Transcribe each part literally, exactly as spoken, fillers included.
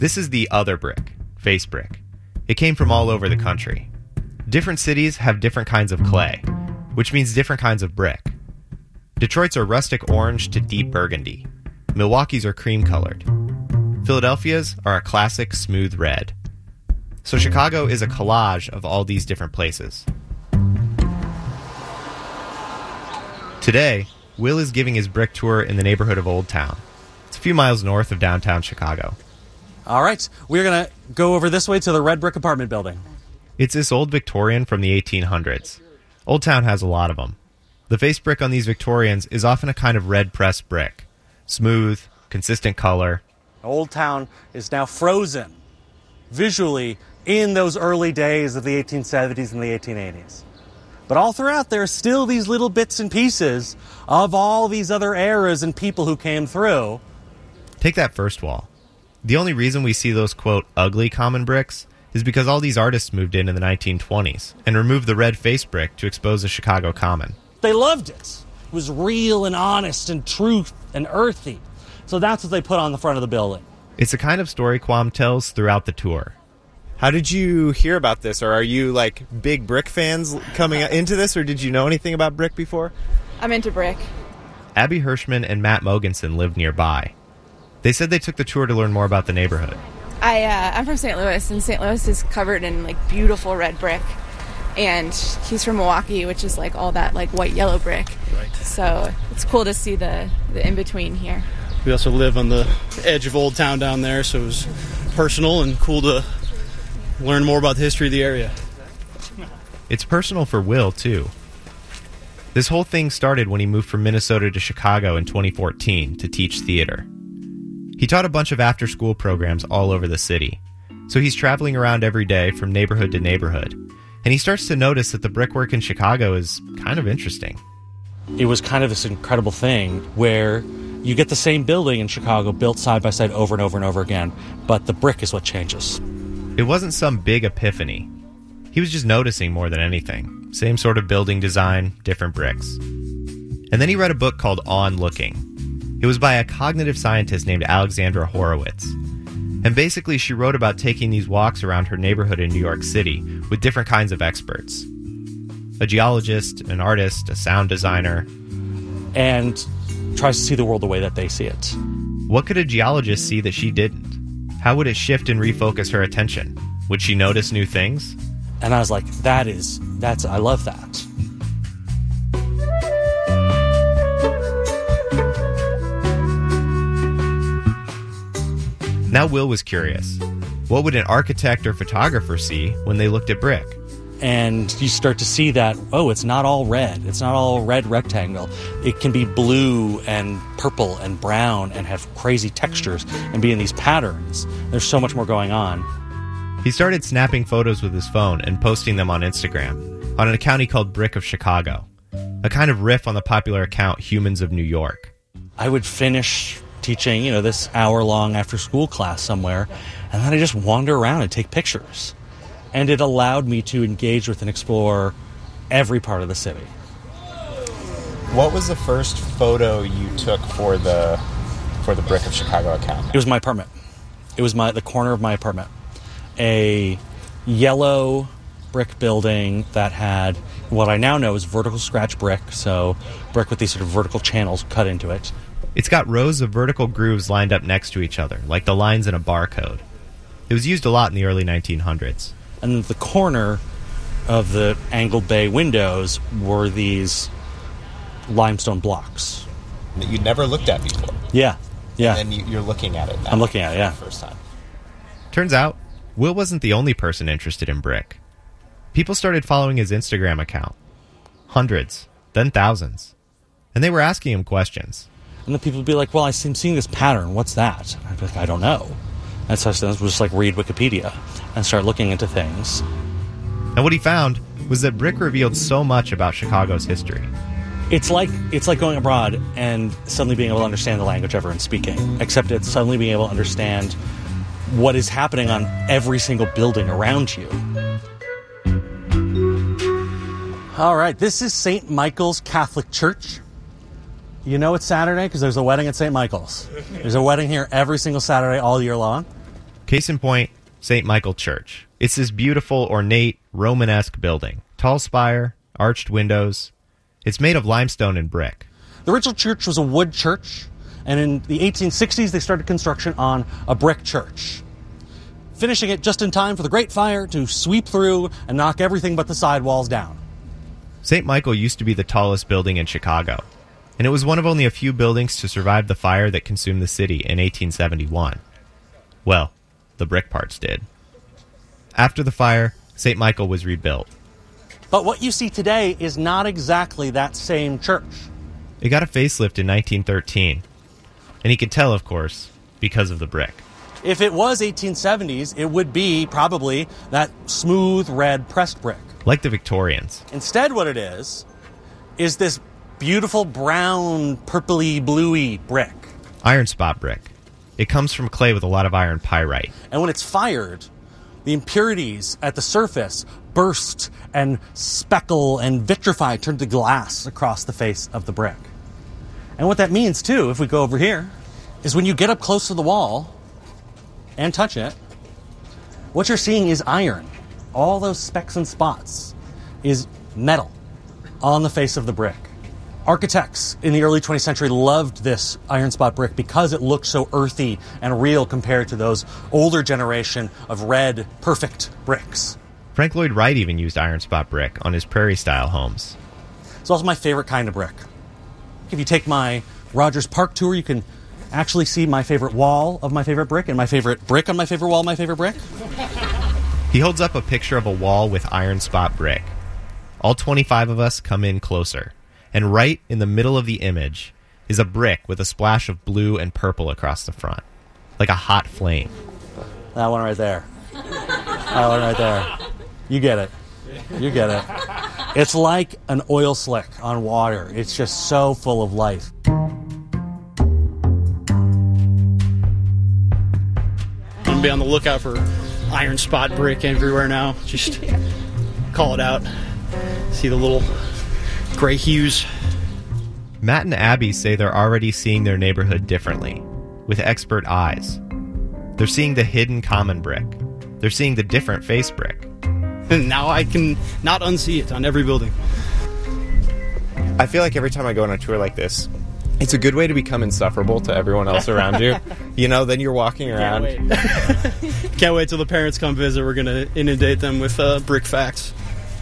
This is the other brick, face brick. It came from all over the country. Different cities have different kinds of clay, which means different kinds of brick. Detroit's are rustic orange to deep burgundy. Milwaukee's are cream-colored. Philadelphia's are a classic smooth red. So Chicago is a collage of all these different places. Today, Will is giving his brick tour in the neighborhood of Old Town. It's a few miles north of downtown Chicago. All right, we're going to go over this way to the red brick apartment building. It's this old Victorian from the eighteen hundreds. Old Town has a lot of them. The face brick on these Victorians is often a kind of red pressed brick. Smooth, consistent color. Old Town is now frozen, visually, in those early days of the eighteen seventies and the eighteen eighties. But all throughout, there are still these little bits and pieces of all these other eras and people who came through. Take that first wall. The only reason we see those, quote, ugly common bricks is because all these artists moved in in the nineteen twenties and removed the red face brick to expose the Chicago common. They loved it. It was real and honest and truth and earthy. So that's what they put on the front of the building. It's a kind of story Quam tells throughout the tour. How did you hear about this? Or are you, like, big brick fans coming into this? Or did you know anything about brick before? I'm into brick. Abby Hirschman and Matt Mogensen live nearby. They said they took the tour to learn more about the neighborhood. I, uh, I'm from Saint Louis, and Saint Louis is covered in, like, beautiful red brick. And he's from Milwaukee, which is, like, all that, like, white-yellow brick. Right. So it's cool to see the, the in-between here. We also live on the edge of Old Town down there, so it was personal and cool to learn more about the history of the area. It's personal for Will, too. This whole thing started when he moved from Minnesota to Chicago in twenty fourteen to teach theater. He taught a bunch of after-school programs all over the city, so he's traveling around every day from neighborhood to neighborhood, and he starts to notice that the brickwork in Chicago is kind of interesting. It was kind of this incredible thing where you get the same building in Chicago built side by side over and over and over again, but the brick is what changes. It wasn't some big epiphany. He was just noticing more than anything. Same sort of building design, different bricks. And then he read a book called On Looking. It was by a cognitive scientist named Alexandra Horowitz. And basically she wrote about taking these walks around her neighborhood in New York City with different kinds of experts. A geologist, an artist, a sound designer. And tries to see the world the way that they see it. What could a geologist see that she didn't? How would it shift and refocus her attention? Would she notice new things? And I was like, that is, that's, I love that. Now Will was curious. What would an architect or photographer see when they looked at brick? And you start to see that, oh, it's not all red. It's not all red rectangle. It can be blue and purple and brown and have crazy textures and be in these patterns. There's so much more going on. He started snapping photos with his phone and posting them on Instagram, on an account he called Brick of Chicago, a kind of riff on the popular account Humans of New York. I would finish teaching, you know, this hour-long after-school class somewhere, and then I just wander around and take pictures. And it allowed me to engage with and explore every part of the city. What was the first photo you took for the for the Brick of Chicago account? It was my apartment. It was my the corner of my apartment. A yellow brick building that had what I now know is vertical scratch brick, so brick with these sort of vertical channels cut into it. It's got rows of vertical grooves lined up next to each other, like the lines in a barcode. It was used a lot in the early nineteen hundreds. And at the corner of the angled bay windows were these limestone blocks. That you'd never looked at before. Yeah, yeah. And then you're looking at it now. I'm looking at it, yeah. For the first time. Turns out, Will wasn't the only person interested in brick. People started following his Instagram account. Hundreds, then thousands. And they were asking him questions. And then people would be like, well, I'm seeing this pattern. What's that? And I'd be like, I don't know. And so I was just like, read Wikipedia and start looking into things. And what he found was that brick revealed so much about Chicago's history. It's like it's like going abroad and suddenly being able to understand the language everyone's speaking, except it's suddenly being able to understand what is happening on every single building around you. All right, this is Saint Michael's Catholic Church. You know it's Saturday because there's a wedding at Saint Michael's. There's a wedding here every single Saturday all year long. Case in point, Saint Michael Church. It's this beautiful, ornate, Romanesque building. Tall spire, arched windows. It's made of limestone and brick. The original church was a wood church, and in the eighteen sixties they started construction on a brick church, finishing it just in time for the Great Fire to sweep through and knock everything but the sidewalls down. Saint Michael used to be the tallest building in Chicago, and it was one of only a few buildings to survive the fire that consumed the city in eighteen seventy-one. Well, the brick parts did. After the fire, Saint Michael was rebuilt. But what you see today is not exactly that same church. It got a facelift in nineteen thirteen, and he could tell, of course, because of the brick. If it was eighteen seventies, it would be probably that smooth red pressed brick. Like the Victorians. Instead, what it is, is this beautiful brown, purpley, bluey brick. Iron spot brick. It comes from clay with a lot of iron pyrite. And when it's fired, the impurities at the surface burst and speckle and vitrify, turn to glass across the face of the brick. And what that means, too, if we go over here, is when you get up close to the wall and touch it, what you're seeing is iron. All those specks and spots is metal on the face of the brick. Architects in the early twentieth century loved this iron spot brick because it looked so earthy and real compared to those older generation of red, perfect bricks. Frank Lloyd Wright even used iron spot brick on his prairie-style homes. It's also my favorite kind of brick. If you take my Rogers Park tour, you can actually see my favorite wall of my favorite brick and my favorite brick on my favorite wall of my favorite brick. He holds up a picture of a wall with iron spot brick. All twenty-five of us come in closer, and right in the middle of the image is a brick with a splash of blue and purple across the front, like a hot flame. That one right there. That one right there. You get it. You get it. It's like an oil slick on water. It's just so full of life. I'm going to be on the lookout for iron spot brick everywhere now. Just call it out. See the little gray hues. Matt and Abby say they're already seeing their neighborhood differently, with expert eyes. They're seeing the hidden common brick. They're seeing the different face brick. And now I can not unsee it on every building. I feel like every time I go on a tour like this, it's a good way to become insufferable to everyone else around you. You know, then you're walking around. Can't wait. Can't wait till the parents come visit. We're going to inundate them with uh, brick facts.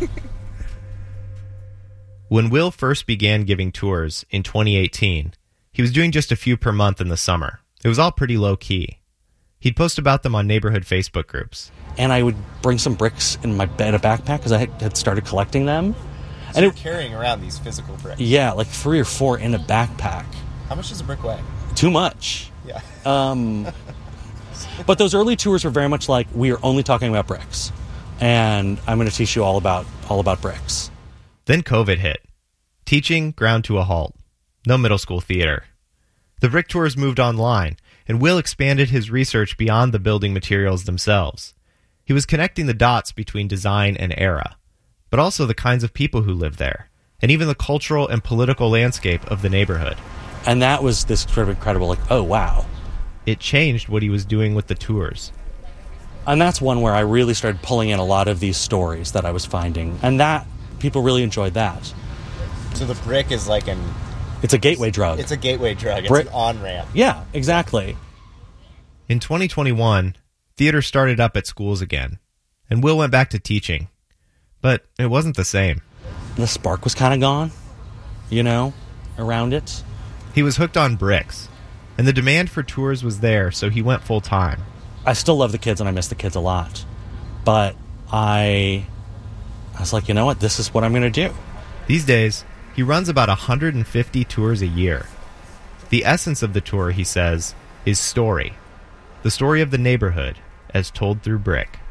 When Will first began giving tours in twenty eighteen, he was doing just a few per month in the summer. It was all pretty low-key. He'd post about them on neighborhood Facebook groups. And I would bring some bricks in my in a backpack because I had started collecting them. So and you're it, carrying around these physical bricks. Yeah, like three or four in a backpack. How much does a brick weigh? Too much. Yeah. Um, but those early tours were very much like, we are only talking about bricks. And I'm going to teach you all about all about bricks. Then COVID hit. Teaching ground to a halt. No middle school theater. The brick tours moved online, and Will expanded his research beyond the building materials themselves. He was connecting the dots between design and era, but also the kinds of people who lived there, and even the cultural and political landscape of the neighborhood. And that was this sort of incredible, like, oh, wow. It changed what he was doing with the tours. And that's one where I really started pulling in a lot of these stories that I was finding, and that, people really enjoyed that. So the brick is like an... It's a gateway drug. It's a gateway drug. It's Brick- an on-ramp. Yeah, exactly. In twenty twenty-one, theater started up at schools again, and Will went back to teaching. But it wasn't the same. The spark was kind of gone, you know, around it. He was hooked on bricks, and the demand for tours was there, so he went full-time. I still love the kids, and I miss the kids a lot. But I, I was like, you know what? This is what I'm going to do. These days, he runs about one hundred fifty tours a year. The essence of the tour, he says, is story. The story of the neighborhood, as told through brick.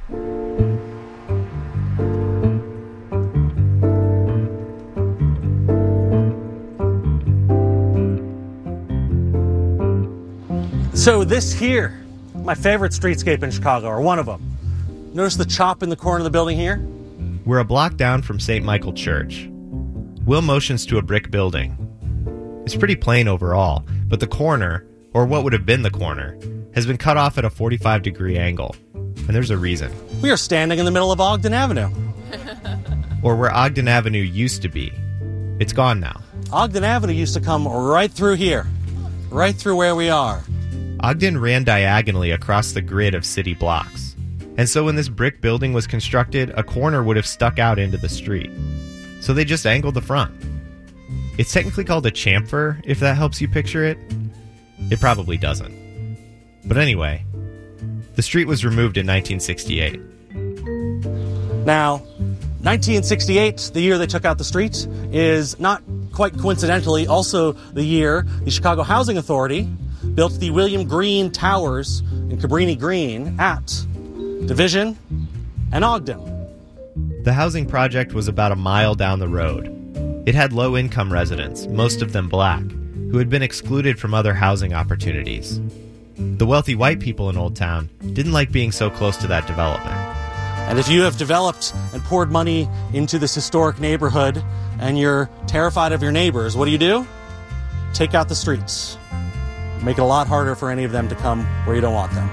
So this here, my favorite streetscape in Chicago, or one of them. Notice the chop in the corner of the building here? We're a block down from Saint Michael Church. Will motions to a brick building. It's pretty plain overall, but the corner, or what would have been the corner, has been cut off at a forty-five degree angle. And there's a reason. We are standing in the middle of Ogden Avenue. Or where Ogden Avenue used to be. It's gone now. Ogden Avenue used to come right through here. Right through where we are. Ogden ran diagonally across the grid of city blocks. And so when this brick building was constructed, a corner would have stuck out into the street. So they just angled the front. It's technically called a chamfer, if that helps you picture it. It probably doesn't. But anyway, the street was removed in nineteen sixty-eight. Now, nineteen sixty-eight, the year they took out the streets, is not quite coincidentally also the year the Chicago Housing Authority built the William Green Towers in Cabrini Green at Division and Ogden. The housing project was about a mile down the road. It had low-income residents, most of them black, who had been excluded from other housing opportunities. The wealthy white people in Old Town didn't like being so close to that development. And if you have developed and poured money into this historic neighborhood and you're terrified of your neighbors, what do you do? Take out the streets. Make it a lot harder for any of them to come where you don't want them.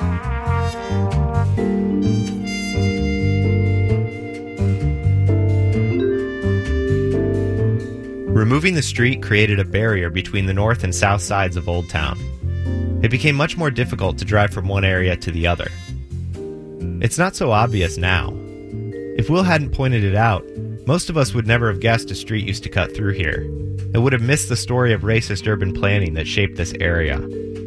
Removing the street created a barrier between the north and south sides of Old Town. It became much more difficult to drive from one area to the other. It's not so obvious now. If Will hadn't pointed it out, most of us would never have guessed a street used to cut through here, and would have missed the story of racist urban planning that shaped this area.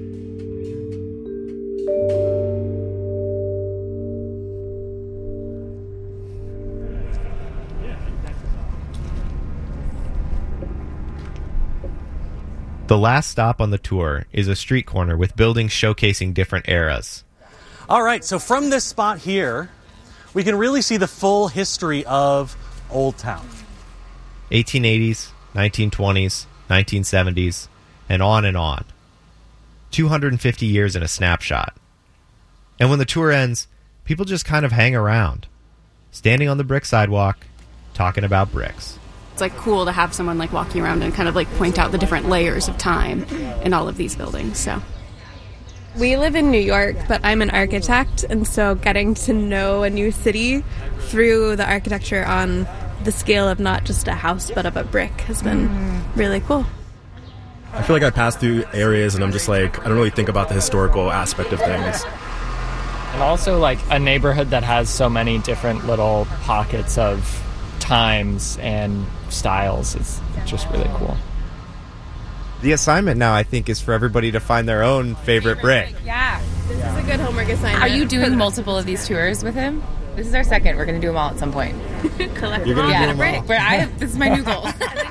The last stop on the tour is a street corner with buildings showcasing different eras. All right, so from this spot here, we can really see the full history of Old Town. eighteen eighties, nineteen twenties, nineteen seventies, and on and on. two hundred fifty years in a snapshot. And when the tour ends, people just kind of hang around, standing on the brick sidewalk, talking about bricks. It's like cool to have someone like walking around and kind of like point out the different layers of time in all of these buildings. So we live in New York, but I'm an architect, and so getting to know a new city through the architecture on the scale of not just a house but of a brick has been mm. really cool. I feel like I pass through areas and I'm just like, I don't really think about the historical aspect of things. And also like a neighborhood that has so many different little pockets of times and styles is just really cool. The assignment now, I think, is for everybody to find their own favorite brick. Yeah, this yeah. is a good homework assignment. Are you doing multiple of these tours with him? This is our second. We're going to do them all at some point. Collect You're going to yeah, do them all? But I, this is my new goal.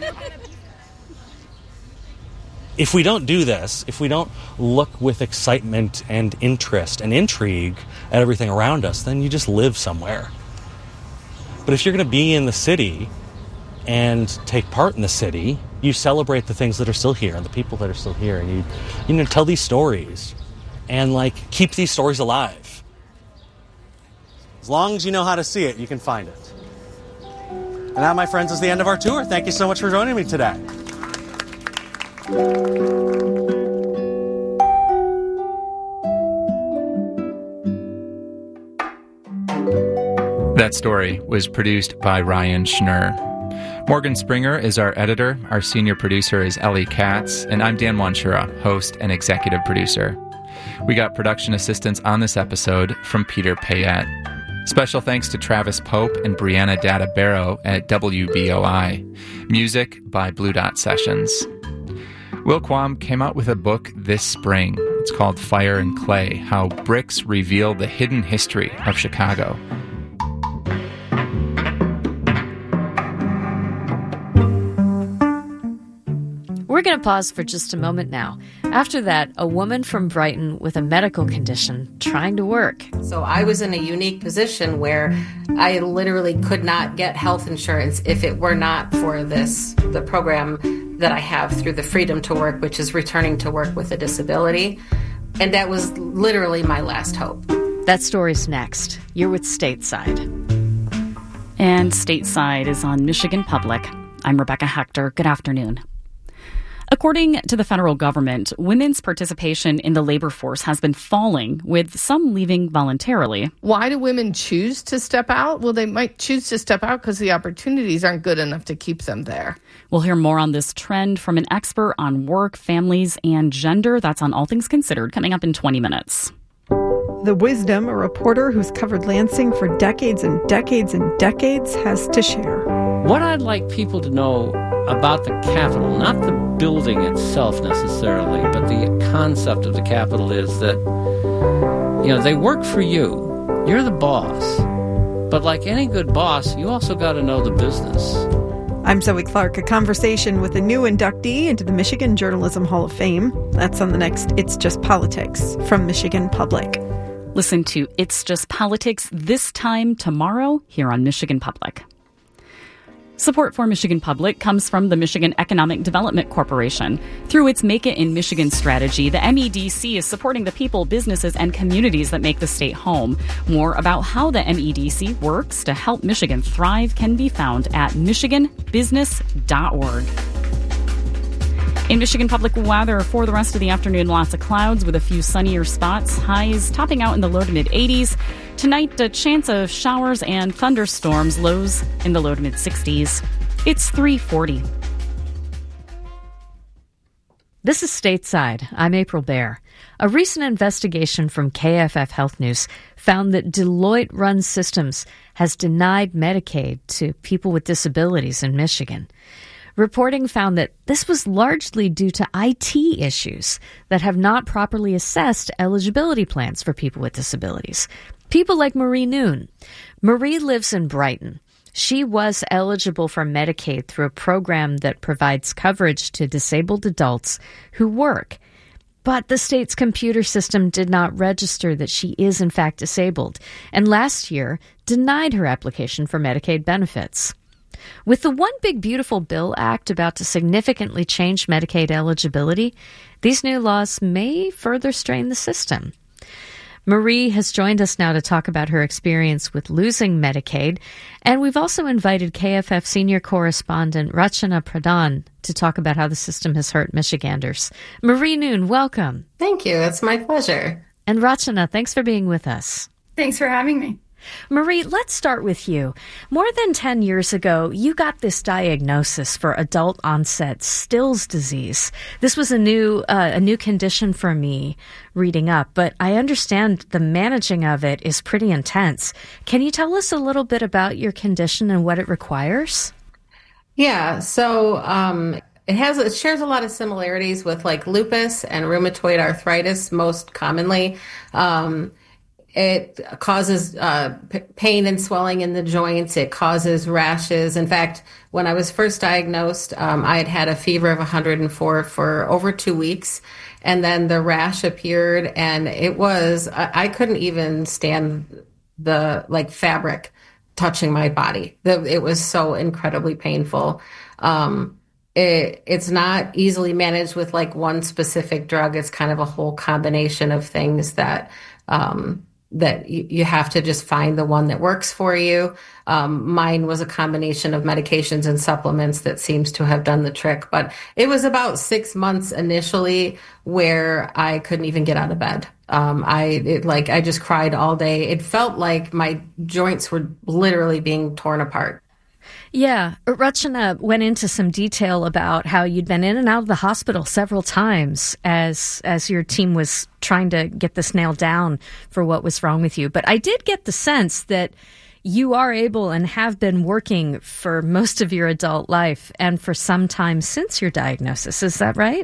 If we don't do this, if we don't look with excitement and interest and intrigue at everything around us, then you just live somewhere. But if you're going to be in the city and take part in the city, you celebrate the things that are still here and the people that are still here, and you, you know, tell these stories and like keep these stories alive. As long as you know how to see it, you can find it. And that, my friends, is the end of our tour. Thank you so much for joining me today. That story was produced by Ryan Schnurr. Morgan Springer is our editor, our senior producer is Ellie Katz, and I'm Dan Wanchura, host and executive producer. We got production assistance on this episode from Peter Payette. Special thanks to Travis Pope and Brianna Data Barrow at W B O I. Music by Blue Dot Sessions. Will Quam came out with a book this spring. It's called Fire and Clay, How Bricks Reveal the Hidden History of Chicago. We're going to pause for just a moment now. After that, a woman from Brighton with a medical condition trying to work. So I was in a unique position where I literally could not get health insurance if it were not for this, the program that I have through the Freedom to Work, which is returning to work with a disability. And that was literally my last hope. That story's next. You're with Stateside. And Stateside is on Michigan Public. I'm Rebecca Hector. Good afternoon. According to the federal government, women's participation in the labor force has been falling, with some leaving voluntarily. Why do women choose to step out? Well, they might choose to step out because the opportunities aren't good enough to keep them there. We'll hear more on this trend from an expert on work, families, and gender. That's on All Things Considered, coming up in twenty minutes. The wisdom a reporter who's covered Lansing for decades and decades and decades has to share. What I'd like people to know about the Capitol, not the building itself necessarily, but the concept of the Capitol is that, you know, they work for you. You're the boss. But like any good boss, you also got to know the business. I'm Zoe Clark, a conversation with a new inductee into the Michigan Journalism Hall of Fame. That's on the next It's Just Politics from Michigan Public. Listen to It's Just Politics this time tomorrow here on Michigan Public. Support for Michigan Public comes from the Michigan Economic Development Corporation. Through its Make It in Michigan strategy, the M E D C is supporting the people, businesses, and communities that make the state home. More about how the M E D C works to help Michigan thrive can be found at michigan business dot org. In Michigan Public weather for the rest of the afternoon, lots of clouds with a few sunnier spots. Highs topping out in the low to mid eighties. Tonight, a chance of showers and thunderstorms. Lows in the low to mid sixties. It's three forty. This is Stateside. I'm April Baer. A recent investigation from K F F Health News found that Deloitte-run Systems has denied Medicaid to people with disabilities in Michigan. Reporting found that this was largely due to I T issues that have not properly assessed eligibility plans for people with disabilities. People like Marie Noon. Marie lives in Brighton. She was eligible for Medicaid through a program that provides coverage to disabled adults who work. But the state's computer system did not register that she is in fact disabled, and last year denied her application for Medicaid benefits. With the One Big Beautiful Bill Act about to significantly change Medicaid eligibility, these new laws may further strain the system. Marie has joined us now to talk about her experience with losing Medicaid, and we've also invited K F F senior correspondent Rachana Pradhan to talk about how the system has hurt Michiganders. Marie Noon, welcome. Thank you. It's my pleasure. And Rachana, thanks for being with us. Thanks for having me. Marie, let's start with you. More than ten years ago, you got this diagnosis for adult-onset Still's disease. This was a new uh, a new condition for me reading up, but I understand the managing of it is pretty intense. Can you tell us a little bit about your condition and what it requires? Yeah, so um, it has it shares a lot of similarities with like lupus and rheumatoid arthritis most commonly. Um It causes uh, p- pain and swelling in the joints. It causes rashes. In fact, when I was first diagnosed, um, I had had a fever of one hundred four for over two weeks. And then the rash appeared, and it was, I, I couldn't even stand the like fabric touching my body. The, it was so incredibly painful. Um, it, it's not easily managed with like one specific drug. It's kind of a whole combination of things that, um, that you have to just find the one that works for you. Um, mine was a combination of medications and supplements that seems to have done the trick. But it was about six months initially where I couldn't even get out of bed. Um, I it, like I just cried all day. It felt like my joints were literally being torn apart. Yeah, Rachana went into some detail about how you'd been in and out of the hospital several times as as your team was trying to get this nailed down for what was wrong with you. But I did get the sense that you are able and have been working for most of your adult life and for some time since your diagnosis. Is that right?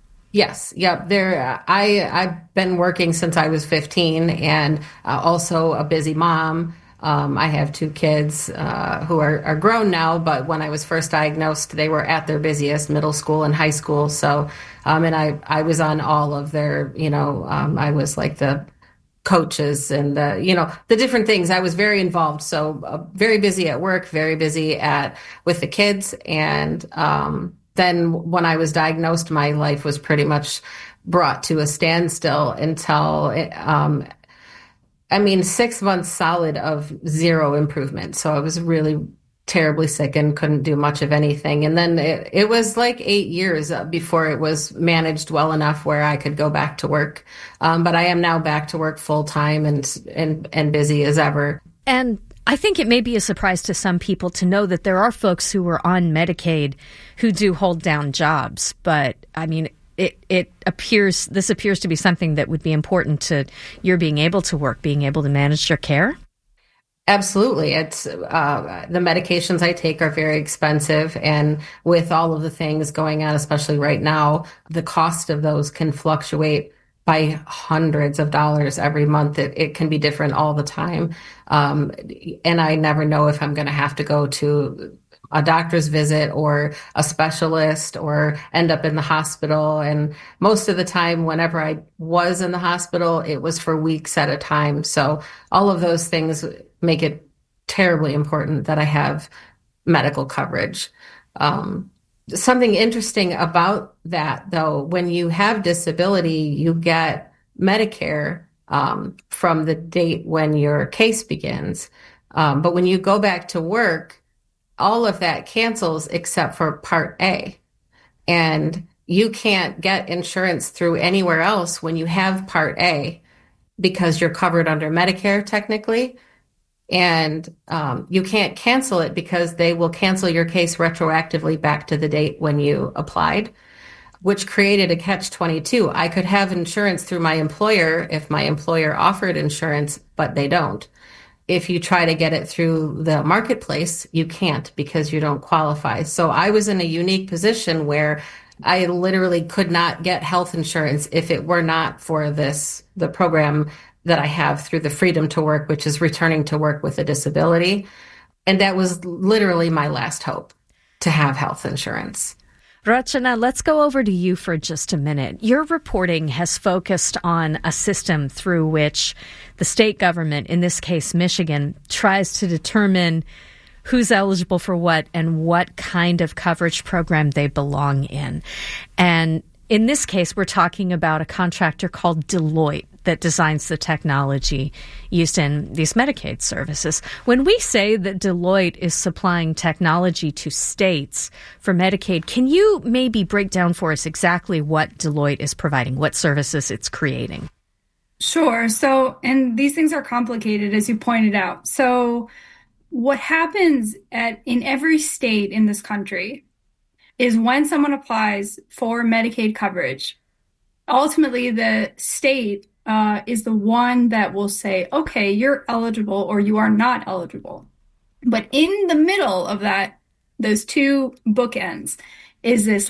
Yes. Yep. There, I, I've been working since I was fifteen, and uh, also a busy mom. Um, I have two kids uh, who are, are grown now, but when I was first diagnosed, they were at their busiest, middle school and high school. So, um, and I, I was on all of their, you know, um, I was like the coaches and the, you know, the different things. I was very involved. So uh, very busy at work, very busy at with the kids. And um, then when I was diagnosed, my life was pretty much brought to a standstill until it, um, I mean, six months solid of zero improvement. So it was really terribly sick and couldn't do much of anything. And then it, it was like eight years before it was managed well enough where I could go back to work. Um, but I am now back to work full time and, and, and busy as ever. And I think it may be a surprise to some people to know that there are folks who are on Medicaid who do hold down jobs. But I mean, it, it appears, this appears to be something that would be important to your being able to work, being able to manage your care. Absolutely. It's uh, the medications I take are very expensive. And with all of the things going on, especially right now, the cost of those can fluctuate by hundreds of dollars every month. It, it can be different all the time. Um, and I never know if I'm going to have to go to a doctor's visit or a specialist or end up in the hospital. And most of the time, whenever I was in the hospital, it was for weeks at a time. So all of those things make it terribly important that I have medical coverage. Um, something interesting about that, though, when you have disability, you get Medicare um, from the date when your case begins. Um, but when you go back to work, all of that cancels except for Part A. And you can't get insurance through anywhere else when you have Part A because you're covered under Medicare technically. And um, you can't cancel it because they will cancel your case retroactively back to the date when you applied, which created a catch twenty-two. I could have insurance through my employer if my employer offered insurance, but they don't. If you try to get it through the marketplace, you can't because you don't qualify. So I was in a unique position where I literally could not get health insurance if it were not for this, the program that I have through the Freedom to Work, which is returning to work with a disability. And that was literally my last hope, to have health insurance. Rachana, let's go over to you for just a minute. Your reporting has focused on a system through which the state government, in this case Michigan, tries to determine who's eligible for what and what kind of coverage program they belong in. And in this case, we're talking about a contractor called Deloitte that designs the technology used in these Medicaid services. When we say that Deloitte is supplying technology to states for Medicaid, can you maybe break down for us exactly what Deloitte is providing, what services it's creating? Sure. So, and these things are complicated, as you pointed out. So what happens at in every state in this country is when someone applies for Medicaid coverage, ultimately the state uh, is the one that will say, okay, you're eligible or you are not eligible. But in the middle of that, those two bookends is this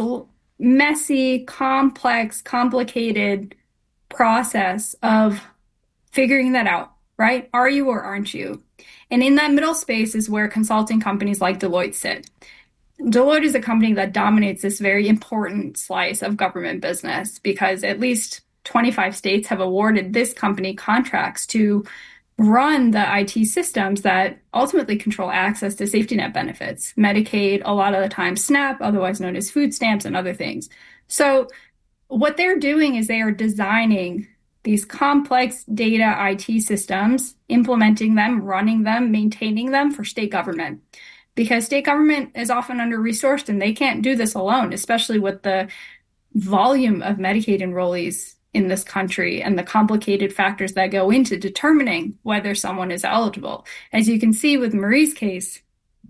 messy, complex, complicated process of figuring that out, right? Are you or aren't you? And in that middle space is where consulting companies like Deloitte sit. Deloitte is a company that dominates this very important slice of government business because at least twenty-five states have awarded this company contracts to run the I T systems that ultimately control access to safety net benefits, Medicaid, a lot of the time SNAP, otherwise known as food stamps, and other things. So what they're doing is they are designing these complex data I T systems, implementing them, running them, maintaining them for state government. Because state government is often under-resourced and they can't do this alone, especially with the volume of Medicaid enrollees in this country and the complicated factors that go into determining whether someone is eligible. As you can see with Marie's case,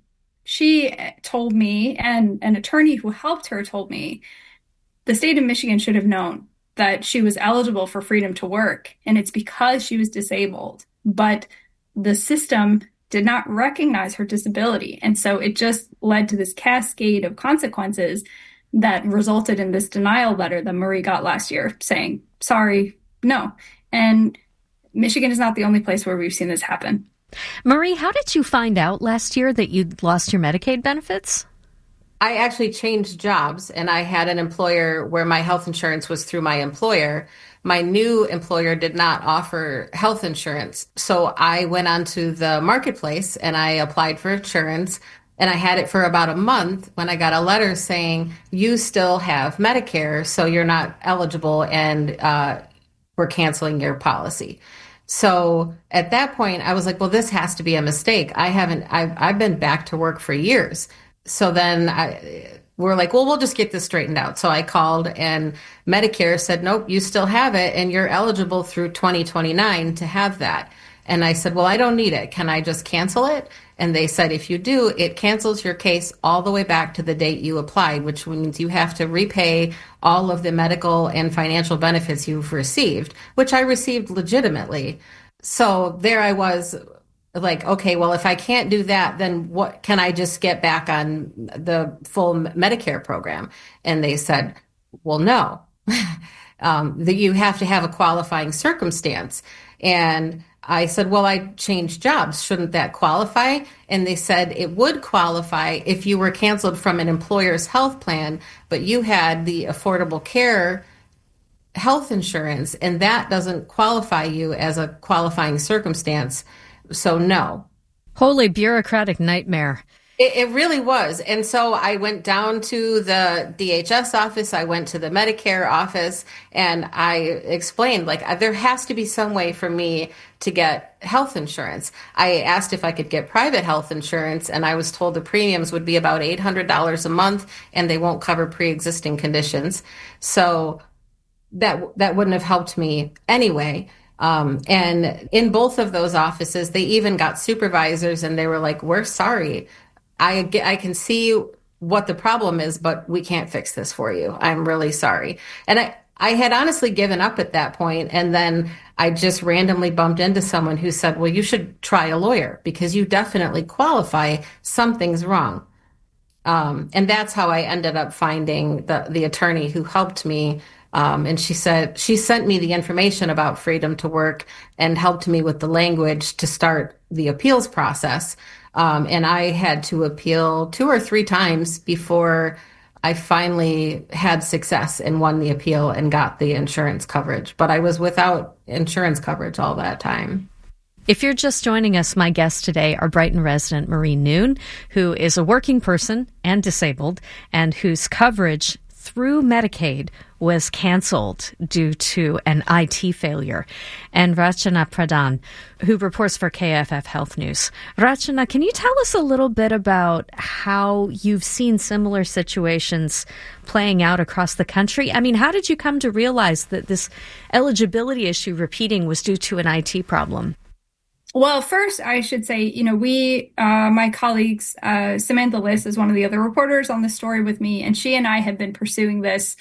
she told me, and an attorney who helped her told me, the state of Michigan should have known that she was eligible for Freedom to Work, and it's because she was disabled. But the system did not recognize her disability. And so it just led to this cascade of consequences that resulted in this denial letter that Marie got last year saying, sorry, no. And Michigan is not the only place where we've seen this happen. Marie, how did you find out last year that you'd lost your Medicaid benefits? I actually changed jobs and I had an employer where my health insurance was through my employer. My new employer did not offer health insurance. So I went onto the marketplace and I applied for insurance, and I had it for about a month when I got a letter saying, you still have Medicare, so you're not eligible, and uh, we're canceling your policy. So at that point, I was like, well, this has to be a mistake. I haven't, I've, I've been back to work for years. So then I, we're like, well, we'll just get this straightened out. So I called and Medicare said, nope, you still have it and you're eligible through twenty twenty-nine to have that. And I said, well, I don't need it. Can I just cancel it? And they said, if you do, it cancels your case all the way back to the date you applied, which means you have to repay all of the medical and financial benefits you've received, which I received legitimately. So there I was like, okay, well, if I can't do that, then what can I just get back on the full Medicare program? And they said, well, no, um, that you have to have a qualifying circumstance. And I said, well, I changed jobs. Shouldn't that qualify? And they said it would qualify if you were canceled from an employer's health plan, but you had the Affordable Care health insurance, and that doesn't qualify you as a qualifying circumstance. So no. Holy bureaucratic nightmare. It, it really was. And so I went down to the D H S office. I went to the Medicare office and I explained, like, there has to be some way for me to get health insurance. I asked if I could get private health insurance and I was told the premiums would be about eight hundred dollars a month and they won't cover pre-existing conditions. So that, that wouldn't have helped me anyway. Um, and in both of those offices, they even got supervisors and they were like, we're sorry. I, I can see what the problem is, but we can't fix this for you. I'm really sorry. And I, I had honestly given up at that point, and then I just randomly bumped into someone who said, well, you should try a lawyer because you definitely qualify. Something's wrong. Um, and that's how I ended up finding the, the attorney who helped me. Um, and she said, she sent me the information about Freedom to Work and helped me with the language to start the appeals process. Um, and I had to appeal two or three times before I finally had success and won the appeal and got the insurance coverage. But I was without insurance coverage all that time. If you're just joining us, my guests today are Brighton resident Marie Noon, who is a working person and disabled, and whose coverage through Medicaid was canceled due to an I T failure, and Rachana Pradhan, who reports for K F F Health News. Rachana, can you tell us a little bit about how you've seen similar situations playing out across the country? I mean, how did you come to realize that this eligibility issue repeating was due to an I T problem? Well, first, I should say, you know, we, uh, my colleagues, uh, Samantha Liss is one of the other reporters on this story with me, and she and I have been pursuing this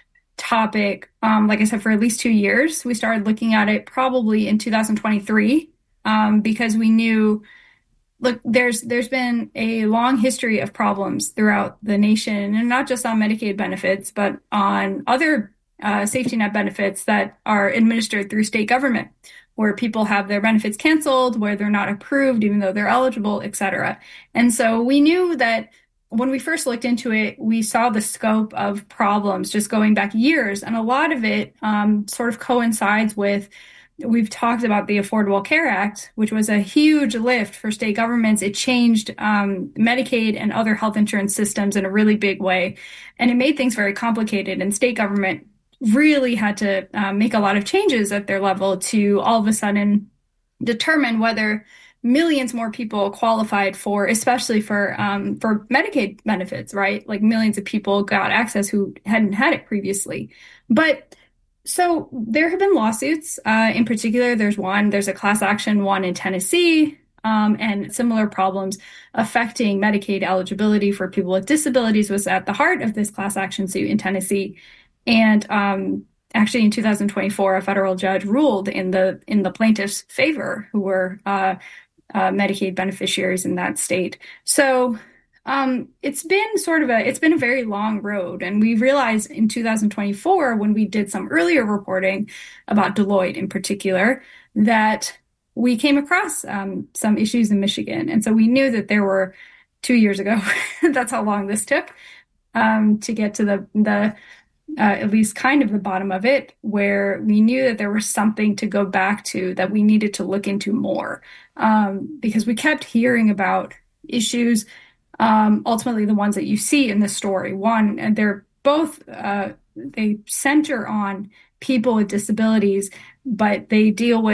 topic, um, like I said, for at least two years. We started looking at it probably in two thousand twenty-three um, because we knew, look, there's there's been a long history of problems throughout the nation, and not just on Medicaid benefits, but on other uh, safety net benefits that are administered through state government, where people have their benefits canceled, where they're not approved, even though they're eligible, et cetera. And so we knew that when we first looked into it, we saw the scope of problems just going back years. And a lot of it um, sort of coincides with, we've talked about the Affordable Care Act, which was a huge lift for state governments. It changed um, Medicaid and other health insurance systems in a really big way. And it made things very complicated. And state government really had to uh, make a lot of changes at their level to all of a sudden determine whether millions more people qualified for, especially for um, for Medicaid benefits, right? Like millions of people got access who hadn't had it previously. But so there have been lawsuits. Uh, in particular, there's one, there's a class action one in Tennessee, um, and similar problems affecting Medicaid eligibility for people with disabilities was at the heart of this class action suit in Tennessee. And um, actually, in two thousand twenty-four, a federal judge ruled in the in the plaintiff's favor, who were uh, uh, Medicaid beneficiaries in that state. So um, it's been sort of a it's been a very long road, and we realized in two thousand twenty-four, when we did some earlier reporting about Deloitte in particular, that we came across um, some issues in Michigan, and so we knew that there were two years ago. That's how long this took um, to get to the the. Uh, at least kind of the bottom of it, where we knew that there was something to go back to that we needed to look into more, um, because we kept hearing about issues, um, ultimately the ones that you see in this story. One, and they're both, uh, they center on people with disabilities, but they deal with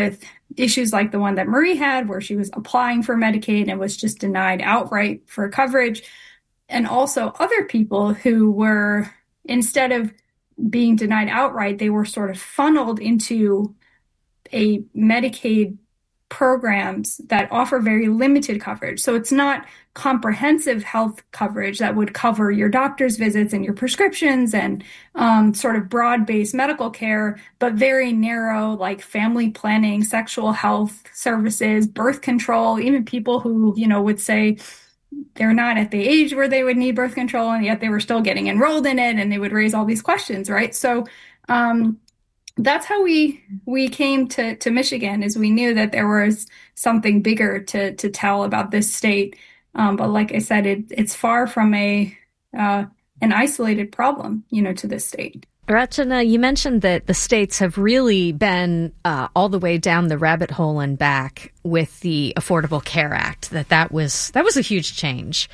issues like the one that Marie had, where she was applying for Medicaid and was just denied outright for coverage. And also other people who were, instead of being denied outright, they were sort of funneled into a Medicaid programs that offer very limited coverage. So it's not comprehensive health coverage that would cover your doctor's visits and your prescriptions and um, sort of broad-based medical care, but very narrow, like family planning, sexual health services, birth control, even people who, you know, would say they're not at the age where they would need birth control, and yet they were still getting enrolled in it, and they would raise all these questions, right? So um, that's how we we came to, to Michigan, is we knew that there was something bigger to to tell about this state. Um, but like I said, it, it's far from a uh, an isolated problem, you know, to this state. Rachana, you mentioned that the states have really been uh, all the way down the rabbit hole and back with the Affordable Care Act, that that was, that was a huge change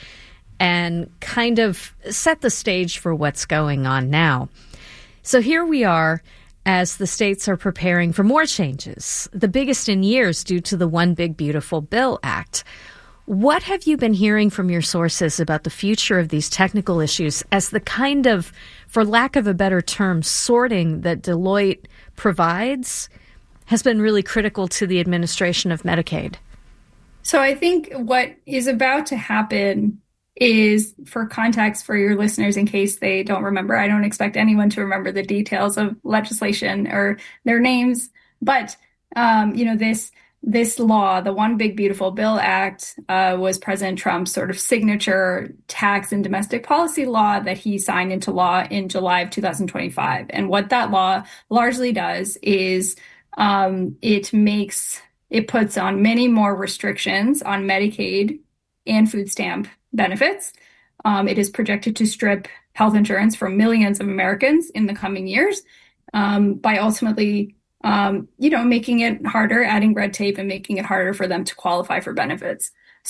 and kind of set the stage for what's going on now. So here we are as the states are preparing for more changes, the biggest in years due to the One Big Beautiful Bill Act. What have you been hearing from your sources about the future of these technical issues as the kind of, for lack of a better term, sorting that Deloitte provides has been really critical to the administration of Medicaid? So I think what is about to happen is, for context for your listeners, in case they don't remember, I don't expect anyone to remember the details of legislation or their names, but, um, you know, this This law, the One Big Beautiful Bill Act, uh, was President Trump's sort of signature tax and domestic policy law that he signed into law in July of two thousand twenty-five. And what that law largely does is um, it makes, it puts on many more restrictions on Medicaid and food stamp benefits. Um, it is projected to strip health insurance from millions of Americans in the coming years um, by ultimately Um, you know, making it harder, adding red tape and making it harder for them to qualify for benefits.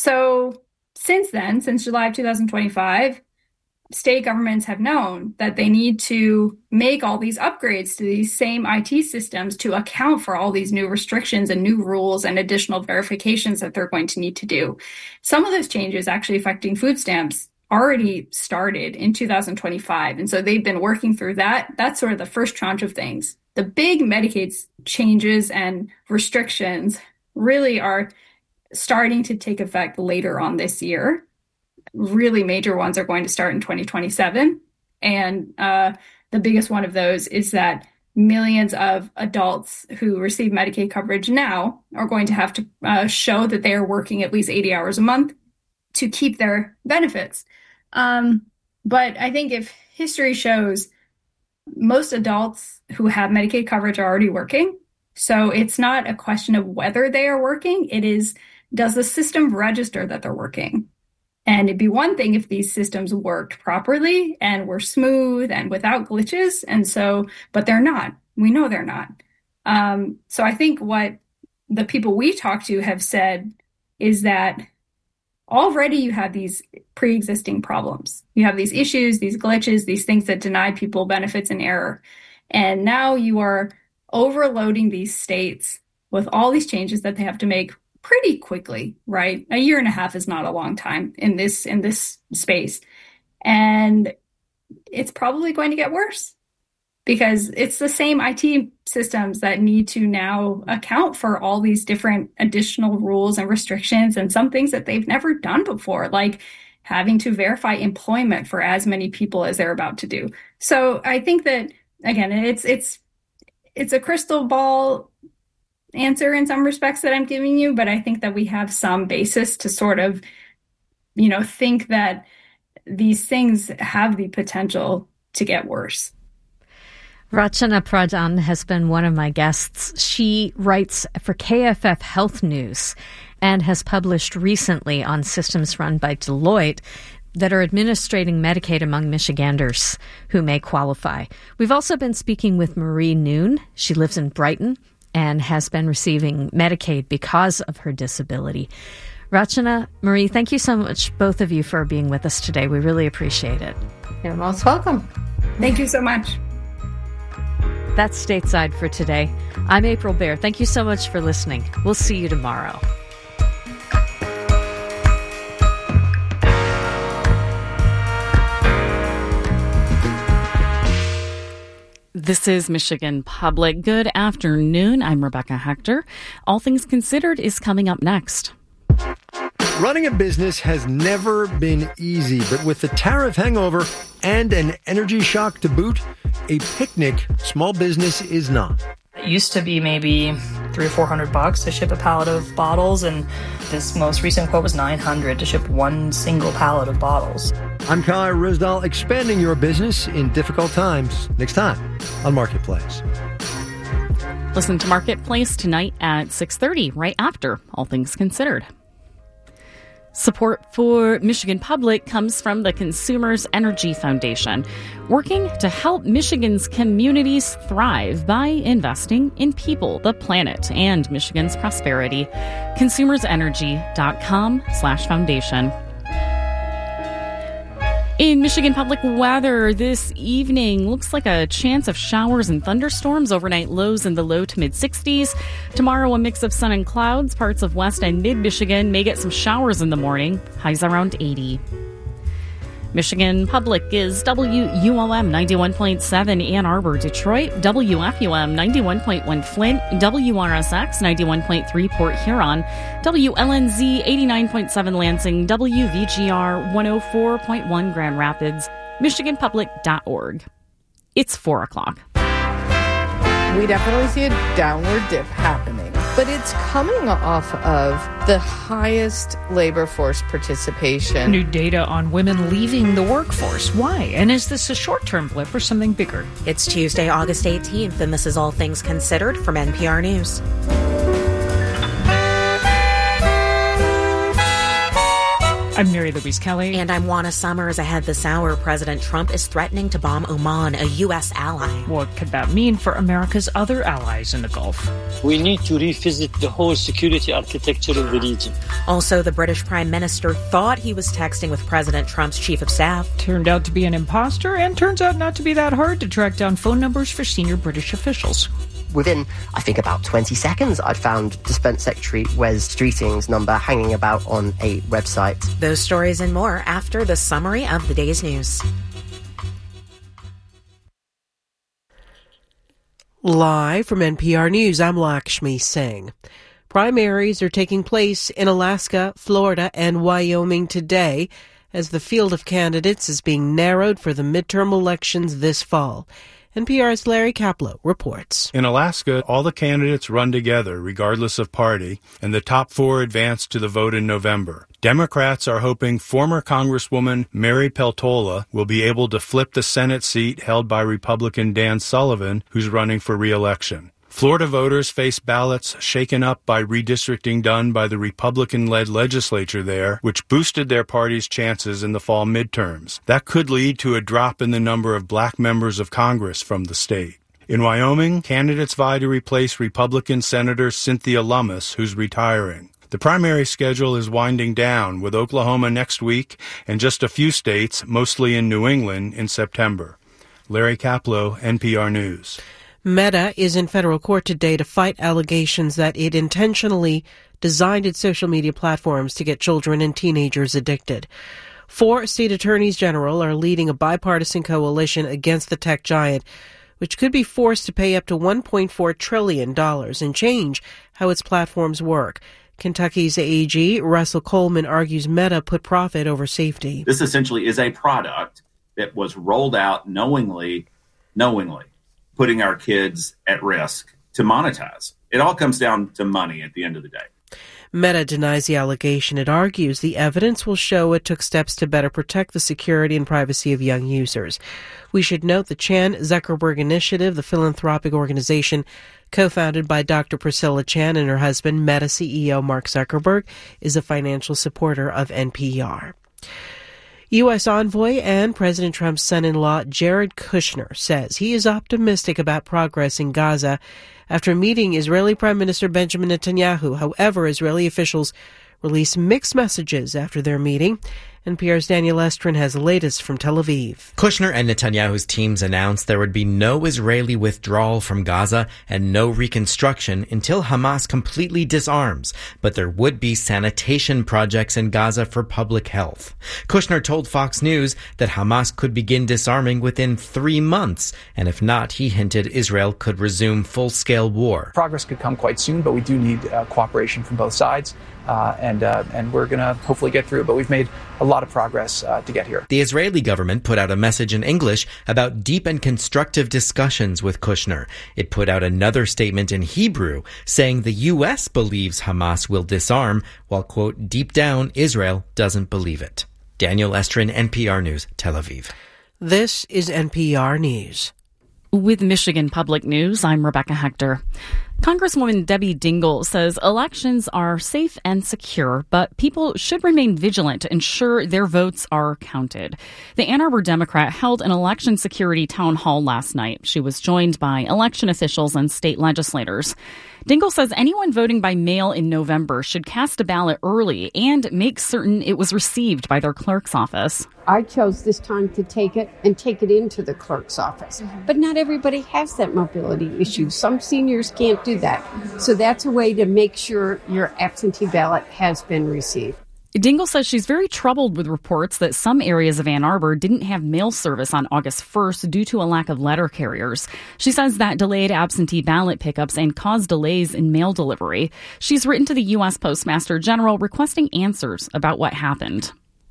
So since then, since July of two thousand twenty-five, state governments have known that they need to make all these upgrades to these same I T systems to account for all these new restrictions and new rules and additional verifications that they're going to need to do. Some of those changes actually affecting food stamps already started in two thousand twenty-five. And so they've been working through that. That's sort of the first tranche of things. The big Medicaid changes and restrictions really are starting to take effect later on this year. Really major ones are going to start in twenty twenty-seven. And uh, the biggest one of those is that millions of adults who receive Medicaid coverage now are going to have to uh, show that they are working at least eighty hours a month to keep their benefits. Um, but I think if history shows, most adults who have Medicaid coverage are already working. So it's not a question of whether they are working. It is, does the system register that they're working? And it'd be one thing if these systems worked properly and were smooth and without glitches. And so, but they're not. We know they're not. Um, so I think what the people we talk to have said is that already you have these pre-existing problems. You have these issues, these glitches, these things that deny people benefits in error. And now you are overloading these states with all these changes that they have to make pretty quickly, right? A year and a half is not a long time in this in this space. And it's probably going to get worse because it's the same I T systems that need to now account for all these different additional rules and restrictions and some things that they've never done before, like having to verify employment for as many people as they're about to do. So I think that, again, it's it's it's a crystal ball answer in some respects that I'm giving you, but I think that we have some basis to sort of, you know, think that these things have the potential to get worse. Rachana Pradhan has been one of my guests. She writes for K F F Health News and has published recently on systems run by Deloitte that are administrating Medicaid among Michiganders who may qualify. We've also been speaking with Marie Noon. She lives in Brighton and has been receiving Medicaid because of her disability. Rachana, Marie, thank you so much, both of you, for being with us today. We really appreciate it. You're most welcome. Thank you so much. That's Stateside for today. I'm April Baer. Thank you so much for listening. We'll see you tomorrow. This is Michigan Public. Good afternoon. I'm Rebecca Hector. All Things Considered is coming up next. Running a business has never been easy, but with the tariff hangover and an energy shock to boot, a picnic small business is not. It used to be maybe three or four hundred bucks to ship a pallet of bottles, and this most recent quote was nine hundred to ship one single pallet of bottles. I'm Kai Risdal, expanding your business in difficult times. Next time on Marketplace. Listen to Marketplace tonight at six thirty, right after All Things Considered. Support for Michigan Public comes from the Consumers Energy Foundation, working to help Michigan's communities thrive by investing in people, the planet, and Michigan's prosperity. consumersenergy.com slash foundation. In Michigan Public weather this evening, looks like a chance of showers and thunderstorms, overnight lows in the low to mid-sixties. Tomorrow, a mix of sun and clouds. Parts of West and Mid-Michigan may get some showers in the morning, highs around eighty. Michigan Public is W U L M ninety-one point seven Ann Arbor, Detroit, W F U M ninety-one point one Flint, W R S X ninety-one point three Port Huron, W L N Z eighty-nine point seven Lansing, W V G R one oh four point one Grand Rapids, michigan public dot org. It's four o'clock. We definitely see a downward dip happening, but it's coming off of the highest labor force participation. New data on women leaving the workforce. Why? And is this a short-term blip or something bigger? It's Tuesday, August eighteenth, and this is All Things Considered from N P R News. I'm Mary Louise Kelly. And I'm Juana Summers. Ahead this hour, President Trump is threatening to bomb Oman, a U S ally. What could that mean for America's other allies in the Gulf? We need to revisit the whole security architecture of the region. Also, the British Prime Minister thought he was texting with President Trump's chief of staff. Turned out to be an imposter, and turns out not to be that hard to track down phone numbers for senior British officials. Within, I think, about twenty seconds, I'd found Defence Secretary Wes Streeting's number hanging about on a website. Those stories and more after the summary of the day's news. Live from N P R News, I'm Lakshmi Singh. Primaries are taking place in Alaska, Florida, and Wyoming today as the field of candidates is being narrowed for the midterm elections this fall. N P R's Larry Kaplow reports. In Alaska, all the candidates run together, regardless of party, and the top four advance to the vote in November. Democrats are hoping former Congresswoman Mary Peltola will be able to flip the Senate seat held by Republican Dan Sullivan, who's running for re-election. Florida voters face ballots shaken up by redistricting done by the Republican-led legislature there, which boosted their party's chances in the fall midterms. That could lead to a drop in the number of black members of Congress from the state. In Wyoming, candidates vie to replace Republican Senator Cynthia Lummis, who's retiring. The primary schedule is winding down, with Oklahoma next week and just a few states, mostly in New England, in September. Larry Kaplow, N P R News. Meta is in federal court today to fight allegations that it intentionally designed its social media platforms to get children and teenagers addicted. Four state attorneys general are leading a bipartisan coalition against the tech giant, which could be forced to pay up to one point four trillion dollars and change how its platforms work. Kentucky's A G, Russell Coleman, argues Meta put profit over safety. This essentially is a product that was rolled out knowingly, knowingly. putting our kids at risk to monetize. It all comes down to money at the end of the day. Meta denies the allegation. It argues the evidence will show it took steps to better protect the security and privacy of young users. We should note the Chan Zuckerberg Initiative, the philanthropic organization co-founded by Doctor Priscilla Chan and her husband, Meta C E O Mark Zuckerberg, is a financial supporter of N P R. U S envoy and President Trump's son-in-law Jared Kushner says he is optimistic about progress in Gaza after meeting Israeli Prime Minister Benjamin Netanyahu. However, Israeli officials released mixed messages after their meeting, N P R's Daniel Estrin has the latest from Tel Aviv. Kushner and Netanyahu's teams announced there would be no Israeli withdrawal from Gaza and no reconstruction until Hamas completely disarms, but there would be sanitation projects in Gaza for public health. Kushner told Fox News that Hamas could begin disarming within three months, and if not, he hinted Israel could resume full-scale war. Progress could come quite soon, but we do need uh, cooperation from both sides. Uh, and uh, and we're going to hopefully get through it. But we've made a lot of progress uh, to get here. The Israeli government put out a message in English about deep and constructive discussions with Kushner. It put out another statement in Hebrew saying the U S believes Hamas will disarm, while, quote, deep down, Israel doesn't believe it. Daniel Estrin, N P R News, Tel Aviv. This is N P R News. With Michigan Public News, I'm Rebecca Hector. Congresswoman Debbie Dingell says elections are safe and secure, but people should remain vigilant to ensure their votes are counted. The Ann Arbor Democrat held an election security town hall last night. She was joined by election officials and state legislators. Dingell says anyone voting by mail in November should cast a ballot early and make certain it was received by their clerk's office. I chose this time to take it and take it into the clerk's office. Mm-hmm. But not everybody has that mobility issue. Some seniors can't do that. So that's a way to make sure your absentee ballot has been received. Dingell says she's very troubled with reports that some areas of Ann Arbor didn't have mail service on August first due to a lack of letter carriers. She says that delayed absentee ballot pickups and caused delays in mail delivery. She's written to the U S Postmaster General requesting answers about what happened.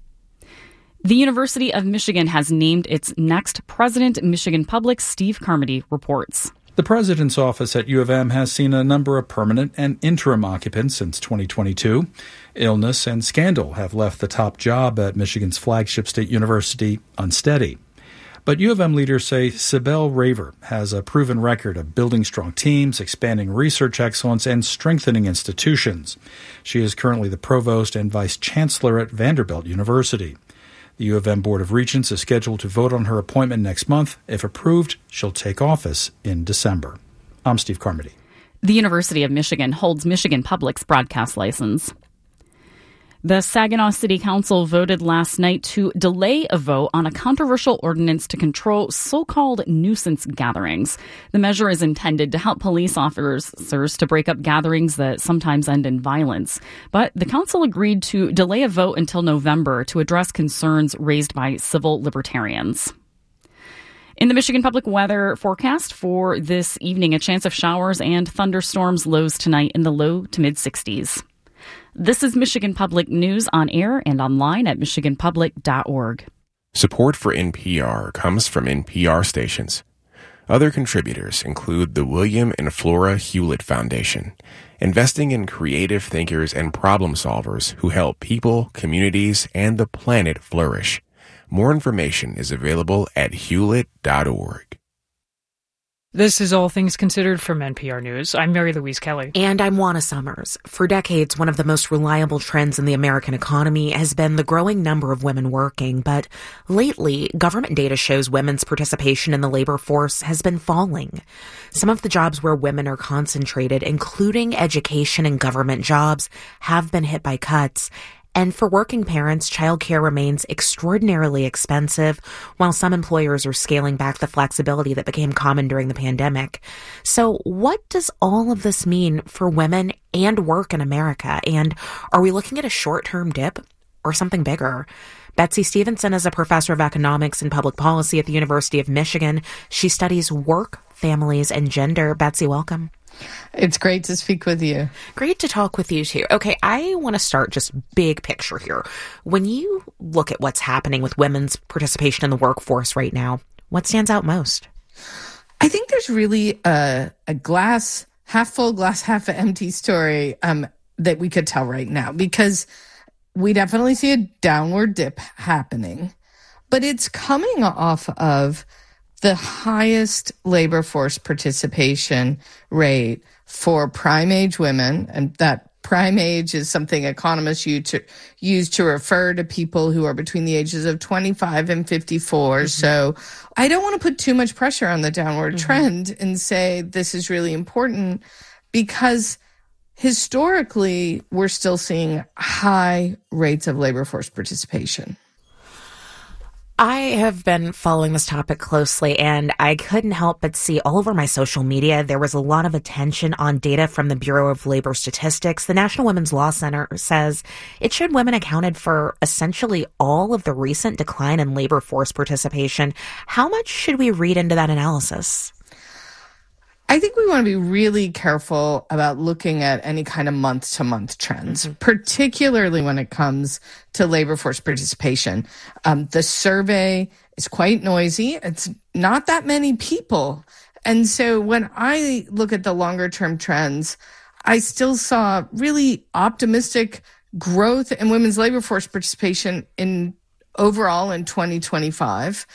The University of Michigan has named its next president. Michigan Public Steve Carmody reports. The president's office at U of M has seen a number of permanent and interim occupants since twenty twenty-two. Illness and scandal have left the top job at Michigan's flagship state university unsteady. But U of M leaders say Sibel Raver has a proven record of building strong teams, expanding research excellence, and strengthening institutions. She is currently the provost and vice chancellor at Vanderbilt University. The U of M Board of Regents is scheduled to vote on her appointment next month. If approved, she'll take office in December. I'm Steve Carmody. The University of Michigan holds Michigan Public's broadcast license. The Saginaw City Council voted last night to delay a vote on a controversial ordinance to control so-called nuisance gatherings. The measure is intended to help police officers to break up gatherings that sometimes end in violence. But the council agreed to delay a vote until November to address concerns raised by civil libertarians. In the Michigan Public weather forecast for this evening, a chance of showers and thunderstorms, lows tonight in the low to mid-sixties. This is Michigan Public News on air and online at michigan public dot org. Support for N P R comes from N P R stations. Other contributors include the William and Flora Hewlett Foundation, investing in creative thinkers and problem solvers who help people, communities, and the planet flourish. More information is available at hewlett dot org. This is All Things Considered from N P R News. I'm Mary Louise Kelly. And I'm Juana Summers. For decades, one of the most reliable trends in the American economy has been the growing number of women working. But lately, government data shows women's participation in the labor force has been falling. Some of the jobs where women are concentrated, including education and government jobs, have been hit by cuts. And for working parents, childcare remains extraordinarily expensive, while some employers are scaling back the flexibility that became common during the pandemic. So what does all of this mean for women and work in America? And are we looking at a short-term dip or something bigger? Betsy Stevenson is a professor of economics and public policy at the University of Michigan. She studies work, families, and gender. Betsy, welcome. It's great to speak with you. Great to talk with you, too. Okay, I want to start just big picture here. When you look at what's happening with women's participation in the workforce right now, what stands out most? I think there's really a, a glass, half full, glass half empty story um, that we could tell right now, because we definitely see a downward dip happening, but it's coming off of the highest labor force participation rate for prime age women. And that prime age is something economists use to, use to refer to people who are between the ages of twenty-five and fifty-four. Mm-hmm. So I don't want to put too much pressure on the downward mm-hmm. trend and say this is really important, because historically we're still seeing high rates of labor force participation. I have been following this topic closely, and I couldn't help but see all over my social media there was a lot of attention on data from the Bureau of Labor Statistics. The National Women's Law Center says it showed women accounted for essentially all of the recent decline in labor force participation. How much should we read into that analysis? I think we want to be really careful about looking at any kind of month-to-month trends, mm-hmm. particularly when it comes to labor force participation. Um, the survey is quite noisy. It's not that many people. And so when I look at the longer-term trends, I still saw really optimistic growth in women's labor force participation in overall in twenty twenty-five.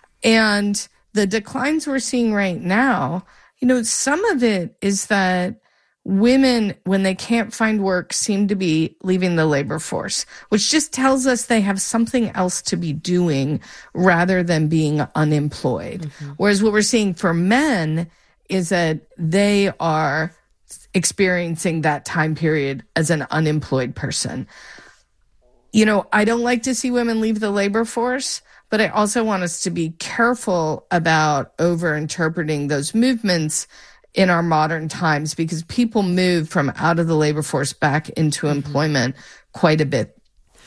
And the declines we're seeing right now, you know, some of it is that women, when they can't find work, seem to be leaving the labor force, which just tells us they have something else to be doing rather than being unemployed. Mm-hmm. Whereas what we're seeing for men is that they are experiencing that time period as an unemployed person. You know, I don't like to see women leave the labor force, but I also want us to be careful about over-interpreting those movements in our modern times, because people move from out of the labor force back into mm-hmm. employment quite a bit.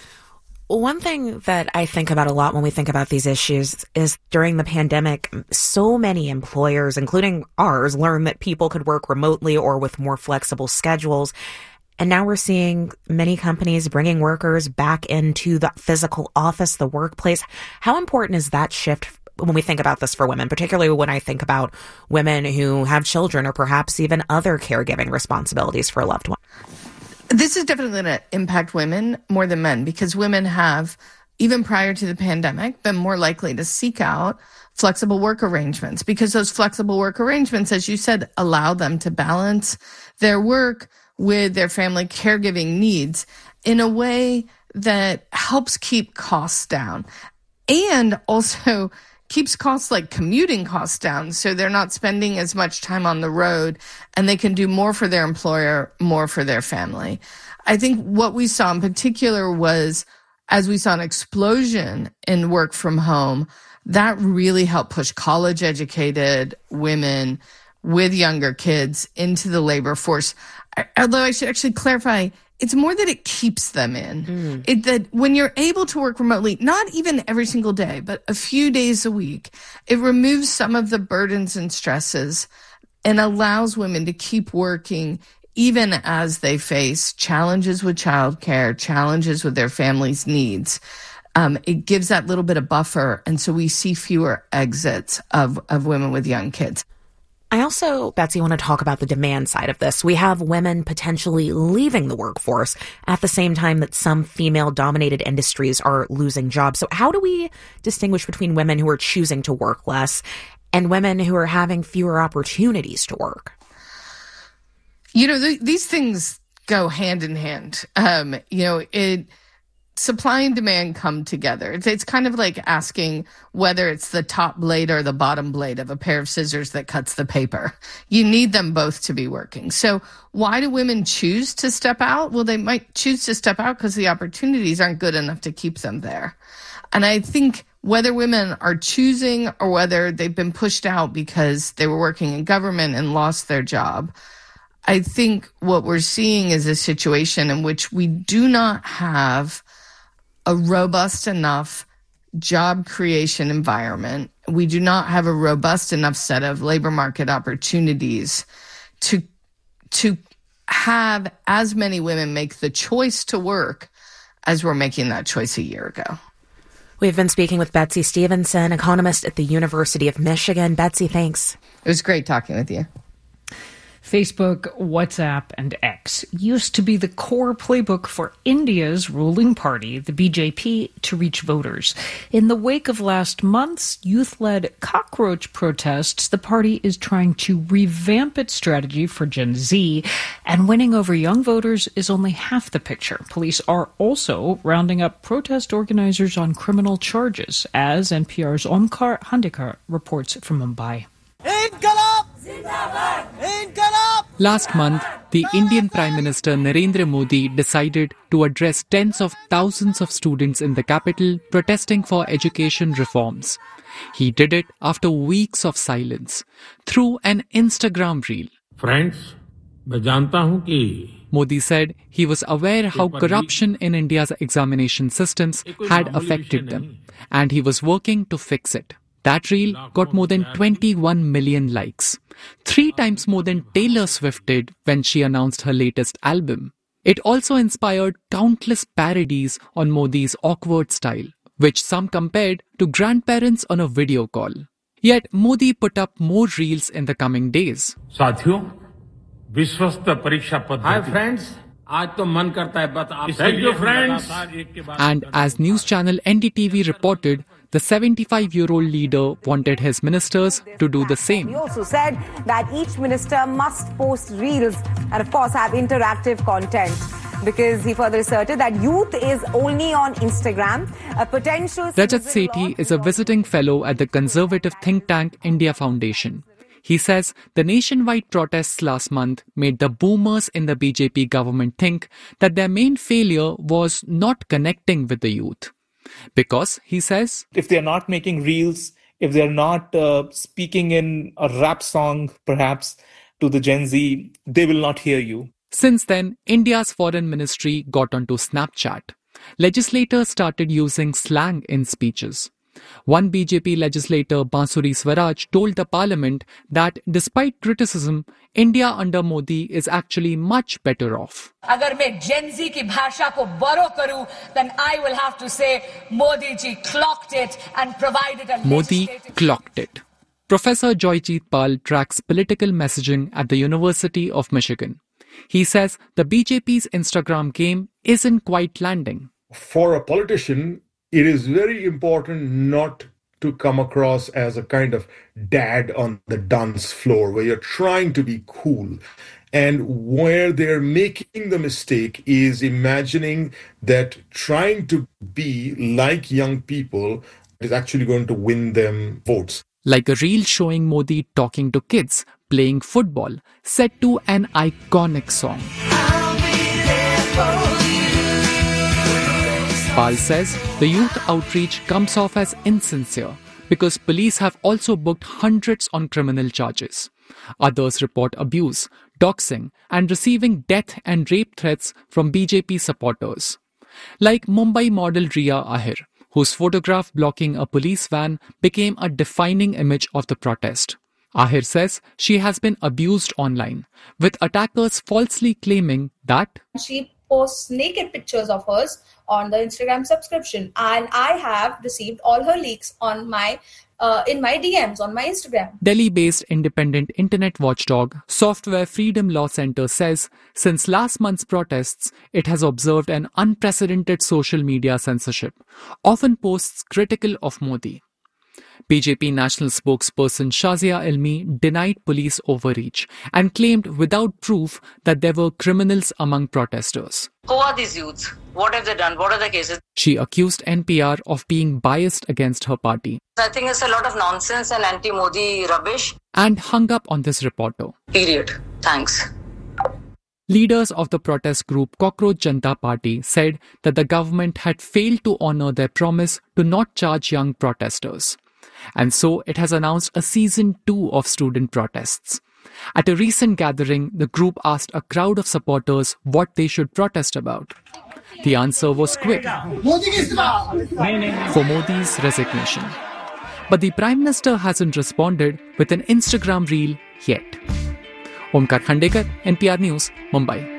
One thing that I think about a lot when we think about these issues is during the pandemic, so many employers, including ours, learned that people could work remotely or with more flexible schedules. And now we're seeing many companies bringing workers back into the physical office, the workplace. How important is that shift when we think about this for women, particularly when I think about women who have children or perhaps even other caregiving responsibilities for a loved one? This is definitely going to impact women more than men, because women have, even prior to the pandemic, been more likely to seek out flexible work arrangements, because those flexible work arrangements, as you said, allow them to balance their work with their family caregiving needs in a way that helps keep costs down and also keeps costs like commuting costs down, so they're not spending as much time on the road and they can do more for their employer, more for their family. I think what we saw in particular was, as we saw an explosion in work from home, that really helped push college-educated women with younger kids into the labor force. Although I should actually clarify, it's more that it keeps them in. Mm. It, that when you're able to work remotely, not even every single day, but a few days a week, it removes some of the burdens and stresses and allows women to keep working even as they face challenges with childcare, challenges with their family's needs. Um, it gives that little bit of buffer, and so we see fewer exits of, of women with young kids. I also, Betsy, want to talk about the demand side of this. We have women potentially leaving the workforce at the same time that some female-dominated industries are losing jobs. So how do we distinguish between women who are choosing to work less and women who are having fewer opportunities to work? You know, th- these things go hand in hand. Um, you know, it... Supply and demand come together. It's, it's kind of like asking whether it's the top blade or the bottom blade of a pair of scissors that cuts the paper. You need them both to be working. So why do women choose to step out? Well, they might choose to step out because the opportunities aren't good enough to keep them there. And I think whether women are choosing or whether they've been pushed out because they were working in government and lost their job, I think what we're seeing is a situation in which we do not have a robust enough job creation environment. We do not have a robust enough set of labor market opportunities to, to have as many women make the choice to work as we're making that choice a year ago. We've been speaking with Betsy Stevenson, economist at the University of Michigan. Betsy, thanks. It was great talking with you. Facebook, WhatsApp, and X used to be the core playbook for India's ruling party, the B J P, to reach voters. In the wake of last month's youth-led cockroach protests, the party is trying to revamp its strategy for Gen Z, and winning over young voters is only half the picture. Police are also rounding up protest organizers on criminal charges, as N P R's Omkar Handikar reports from Mumbai. Inqilab! Zindabad! Inqilab! Last month, the Indian Prime Minister Narendra Modi decided to address tens of thousands of students in the capital protesting for education reforms. He did it after weeks of silence through an Instagram reel. Friends, मैं जानता हूं कि Modi said he was aware how corruption in India's examination systems had affected them, and he was working to fix it. That reel got more than twenty-one million likes, three times more than Taylor Swift did when she announced her latest album. It also inspired countless parodies on Modi's awkward style, which some compared to grandparents on a video call. Yet Modi put up more reels in the coming days. साथियों, विश्वस्त परीक्षा पद्धति. Hi friends, आज तो मन करता है बस आप. Thank you friends. And as news channel N D T V reported, the seventy-five-year-old leader wanted his ministers to do the same. He also said that each minister must post reels and of course have interactive content, because he further asserted that youth is only on Instagram. A potential Rajat Sethi is a visiting fellow at the conservative think tank India Foundation. He says the nationwide protests last month made the boomers in the B J P government think that their main failure was not connecting with the youth. Because, he says, if they're not making reels, if they're not uh, speaking in a rap song, perhaps, to the Gen Z, they will not hear you. Since then, India's foreign ministry got onto Snapchat. Legislators started using slang in speeches. One B J P legislator, Bansuri Swaraj, told the parliament that despite criticism, India under Modi is actually much better off. अगर मैं Gen Z की भाषा को borrow करूं, then I will have to say Modi ji clocked it and provided a Modi clocked it. Professor Joyjeet Pal tracks political messaging at the University of Michigan. He says the B J P's Instagram game isn't quite landing. For a politician, it is very important not to come across as a kind of dad on the dance floor where you're trying to be cool. And where they're making the mistake is imagining that trying to be like young people is actually going to win them votes. Like a reel showing Modi talking to kids, playing football, set to an iconic song. Pal says the youth outreach comes off as insincere because police have also booked hundreds on criminal charges. Others report abuse, doxing, and receiving death and rape threats from B J P supporters. Like Mumbai model Riya Ahir, whose photograph blocking a police van became a defining image of the protest. Ahir says she has been abused online, with attackers falsely claiming that she posts naked pictures of hers on the Instagram subscription, and I have received all her leaks on my uh, in my D Ms on my Instagram. Delhi-based independent internet watchdog Software Freedom Law Center says since last month's protests, it has observed an unprecedented social media censorship, often posts critical of Modi. B J P national spokesperson Shazia Ilmi denied police overreach and claimed without proof that there were criminals among protesters. Who are these youths? What have they done? What are the cases? She accused N P R of being biased against her party. I think it's a lot of nonsense and anti-Modi rubbish. And hung up on this reporter. Period. Thanks. Leaders of the protest group Cockroach Janata Party said that the government had failed to honour their promise to not charge young protesters. And so it has announced a season two of student protests. At a recent gathering, the group asked a crowd of supporters what they should protest about. The answer was quick: for Modi's resignation. But the Prime Minister hasn't responded with an Instagram reel yet. Omkar Khandekar, N P R News, Mumbai.